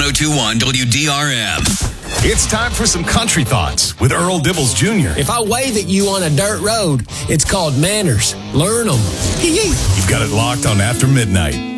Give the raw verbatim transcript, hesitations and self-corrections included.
oh two one W D R M. It's time for some country thoughts with Earl Dibbles Junior If I wave at you on a dirt road, it's called manners. Learn them. You've got it locked on After Midnight.